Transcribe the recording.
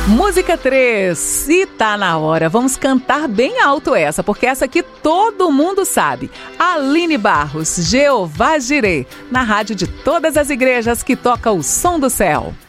Música 3, e tá na hora, vamos cantar bem alto essa, porque essa aqui todo mundo sabe. Aline Barros, Jeová Jireh, na rádio de todas as igrejas que toca o som do céu.